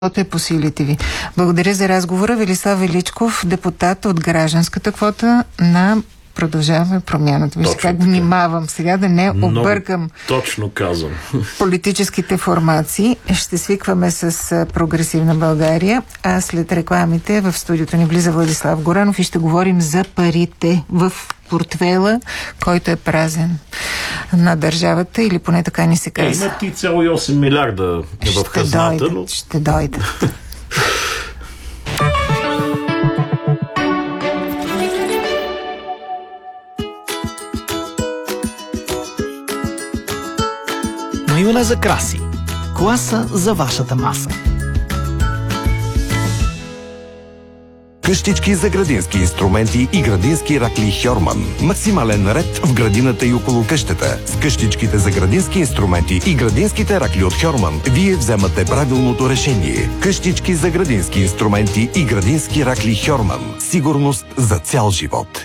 е по силите ви. Благодаря за разговора. Велислав Величков, депутат от гражданската квота на Продължаваме промяната. Виж как внимавам сега да не объркам. Точно казвам. Политическите формации. Ще свикваме с Прогресивна България, а след рекламите в студиото ни влиза Владислав Горанов и ще говорим за парите в портфела, който е празен на държавата, или поне така ни се казва. Има 3,8 милиарда в хазната, но... Ще дойдат. Майонеза за краси. Класа за вашата маса. Къщички за градински инструменти и градински ракли Хьорман. Максимален ред в градината и около къщата. С къщичките за градински инструменти и градинските ракли от Хьорман вие вземате правилното решение. Къщички за градински инструменти и градински ракли Хьорман. Сигурност за цял живот.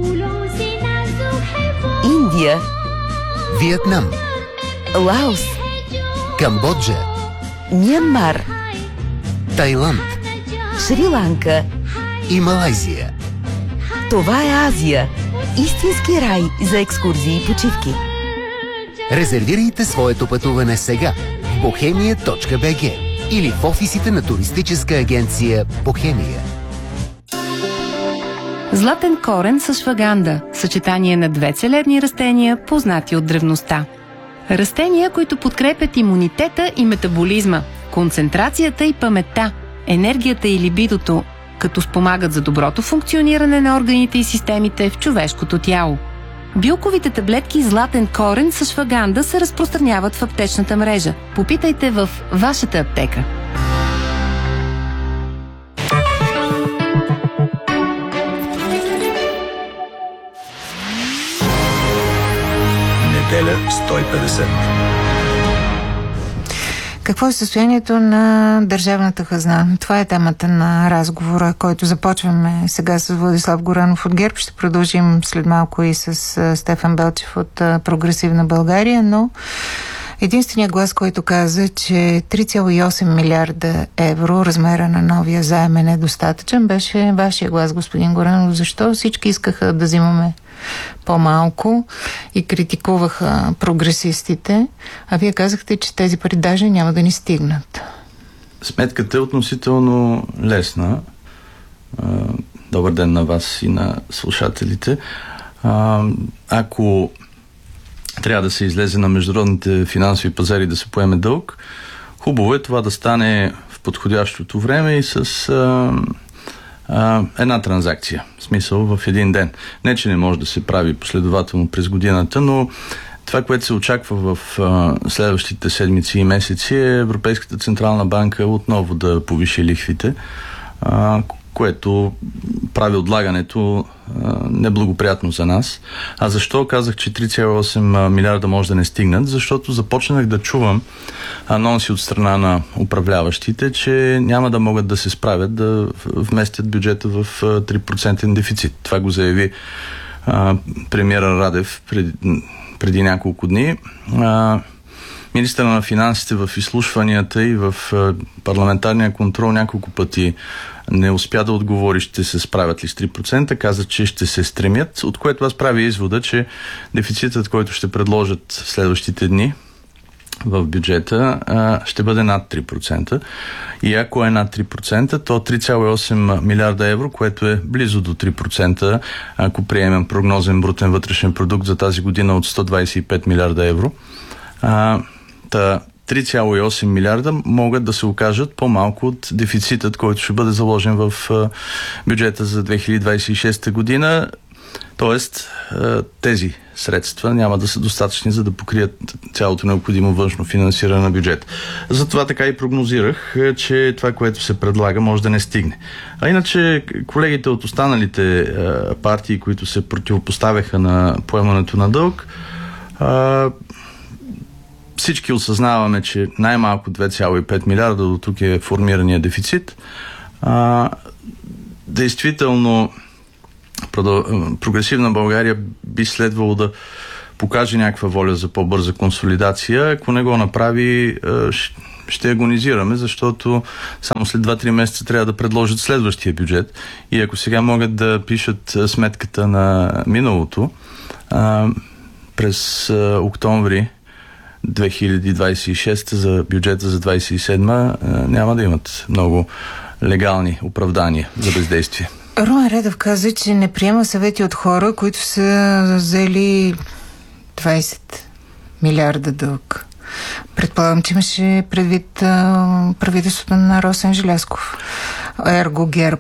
Индия, Виетнам, Лаос, Камбоджа, Мянмар, Тайланд Шри-Ланка. и Малайзия. Това е Азия. Истински рай за екскурзии и почивки. Резервирайте своето пътуване сега в bohemia.bg или в офисите на туристическа агенция Бохемия. Златен корен с шваганда – съчетание на две целебни растения, познати от древността. Растения, които подкрепят имунитета и метаболизма, концентрацията и паметта, енергията и либидото, като спомагат за доброто функциониране на органите и системите в човешкото тяло. Билковите таблетки Златен корен с шваганда се разпространяват в аптечната мрежа. Попитайте в вашата аптека. Неделя 150. Какво е състоянието на държавната хазна? Това е темата на разговора, който започваме сега с Владислав Горанов от ГЕРБ. Ще продължим след малко и с Стефан Белчев от Прогресивна България, но единственият глас, който каза, че 3,8 милиарда евро размера на новия заем е недостатъчен, беше вашия глас, господин Горанов. Защо всички искаха да взимаме по-малко и критикуваха прогресистите, а вие казахте, че тези пари даже няма да ни стигнат? Сметката е относително лесна. Добър ден на вас и на слушателите. Ако трябва да се излезе на международните финансови пазари да се поеме дълг, хубаво е това да стане в подходящото време и с една транзакция. В смисъл в един ден. Не, че не може да се прави последователно през годината, но това, което се очаква в следващите седмици и месеци, е Европейската централна банка отново да повиши лихвите, което прави отлагането неблагоприятно за нас. А защо казах, че 3,8 милиарда може да не стигнат? Защото започнах да чувам анонси от страна на управляващите, че няма да могат да се справят да вместят бюджета в 3% дефицит. Това го заяви премиера Радев преди няколко дни. Министъра на финансите в изслушванията и в парламентарния контрол няколко пъти не успя да отговори ще се справят ли с 3%, каза, че ще се стремят, от което аз правя извода, че дефицитът, който ще предложат следващите дни в бюджета, ще бъде над 3%. И ако е над 3%, то 3,8 милиарда евро, което е близо до 3%, ако приемем прогнозен брутен вътрешен продукт за тази година от 125 милиарда евро, 3,8 милиарда могат да се окажат по-малко от дефицитът, който ще бъде заложен в бюджета за 2026 година. Тоест, тези средства няма да са достатъчни, за да покрият цялото необходимо външно финансиране на бюджет. Затова така и прогнозирах, че това, което се предлага, може да не стигне. А иначе, колегите от останалите партии, които се противопоставяха на поемането на дълг, всички осъзнаваме, че най-малко 2,5 милиарда до тук е формирания дефицит. Действително, Прогресивна България би следвало да покаже някаква воля за по-бърза консолидация. Ако не го направи, ще агонизираме, защото само след 2-3 месеца трябва да предложат следващия бюджет. И ако сега могат да пишат сметката на миналото, през октомври 2026 за бюджета за 27 няма да имат много легални оправдания за бездействие. Румен Радев каза, че не приема съвети от хора, които са взели 20 милиарда дълг. Предполагам, че имаше предвид правителството на Росен Желязков. Ерго ГЕРБ.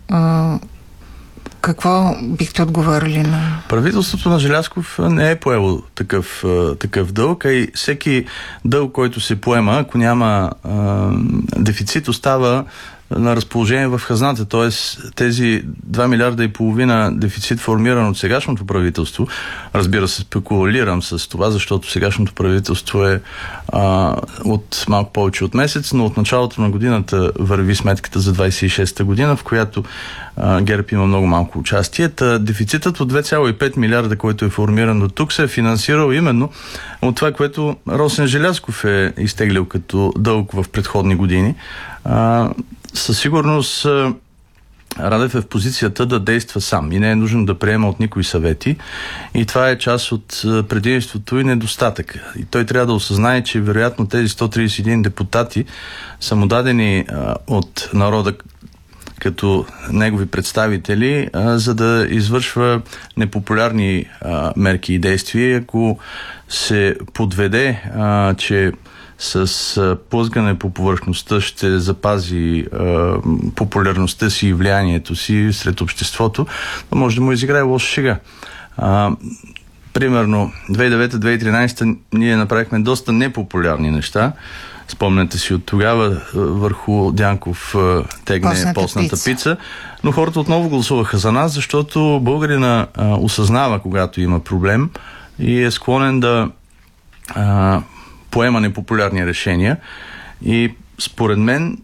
Какво бихте отговорили на... Правителството на Желязков не е поело такъв дълг, а и всеки дълг, който се поема, ако няма дефицит, остава на разположение в хазната. Т.е. тези 2 милиарда и половина дефицит, формиран от сегашното правителство, разбира се, спекулирам с това, защото сегашното правителство е от малко повече от месец, но от началото на годината върви сметката за 26-та година, в която ГЕРБ има много малко участие. Дефицитът от 2,5 милиарда, който е формиран до тук, се е финансирал именно от това, което Росен Желязков е изтеглил като дълг в предходни години. Със сигурност Радев е в позицията да действа сам и не е нужно да приема от никой съвети, и това е част от предимството и недостатък. И той трябва да осъзнае, че вероятно тези 131 депутати са му дадени от народа като негови представители, за да извършва непопулярни мерки и действия. Ако се подведе, че с плъзгане по повърхността ще запази популярността си и влиянието си сред обществото, но може да му изиграе лоша шега. Примерно 2009-2013 ние направихме доста непопулярни неща. Спомняте си от тогава, върху Дянков тегне постната пица. Но хората отново гласуваха за нас, защото българина осъзнава, когато има проблем и е склонен да поема непопулярни решения. И според мен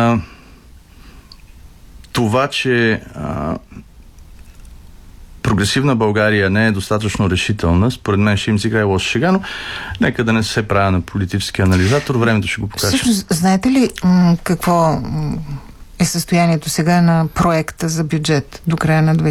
това, че прогресивна България не е достатъчно решителна, според мен ще им изиграе лоша шега, но нека да не се правя на политически анализатор, времето ще го покаже. Всъщност, знаете ли какво е състоянието сега на проекта за бюджет до края на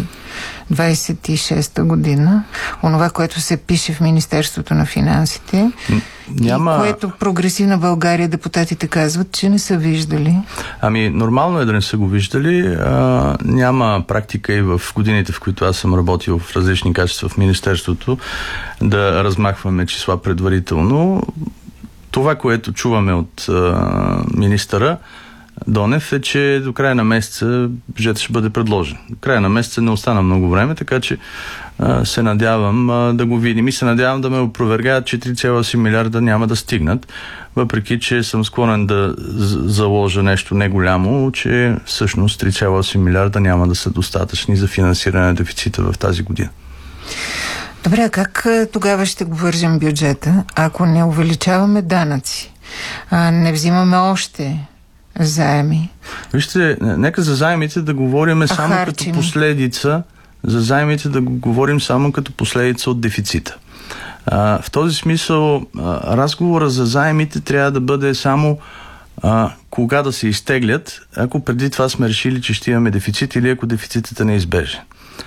2026 година? Онова, което се пише в Министерството на финансите, няма... и което прогресивна България депутатите казват, че не са виждали. Ами, нормално е да не са го виждали. Няма практика и в годините, в които аз съм работил в различни качества в Министерството, да размахваме числа предварително. Това, което чуваме от министъра Донев, е, че до края на месеца бюджетът ще бъде предложен. До края на месеца не остана много време, така че се надявам да го видим и се надявам да ме опровергаят, че 3,8 милиарда няма да стигнат, въпреки че съм склонен да заложа нещо неголямо, че всъщност 3,8 милиарда няма да са достатъчни за финансиране на дефицита в тази година. Добре, а как тогава ще го вържем бюджета, ако не увеличаваме данъци, не взимаме още заеми? Вижте, нека за заемите да говорим само като последица. За заемите да говорим само като последица от дефицита. В този смисъл разговора за заемите трябва да бъде само кога да се изтеглят, ако преди това сме решили, че ще имаме дефицит, или ако дефицитът е неизбежен.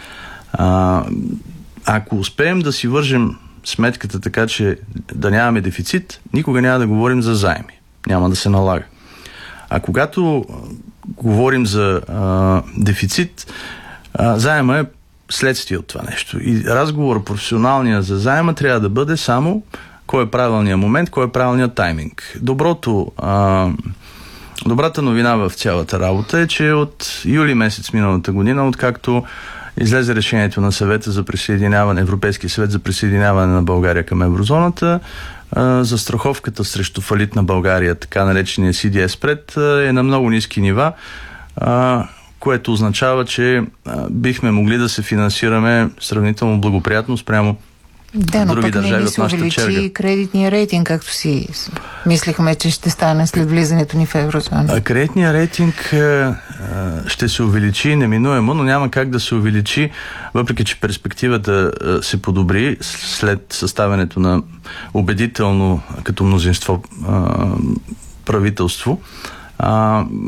Ако успеем да си вържем сметката така, че да нямаме дефицит, никога няма да говорим за заеми. Няма да се налага. А когато говорим за дефицит, заема е следствие от това нещо. И разговор професионалния за заема трябва да бъде само кой е правилният момент, кой е правилният тайминг. Добрата новина в цялата работа е, че от юли месец миналата година, откакто излезе решението на съвета за присъединяване, Европейския съвет за присъединяване на България към еврозоната, застраховката срещу фалит на България, така наречения CDS spread, е на много ниски нива, което означава, че бихме могли да се финансираме сравнително благоприятно спрямо други държави от нашата черга. Да, но пък не ни се увеличи кредитния рейтинг, както си мислихме, че ще стане след влизането ни в еврозона. Кредитният рейтинг ще се увеличи неминуемо, но няма как да се увеличи, въпреки че перспективата се подобри след съставянето на убедително като мнозинство правителство.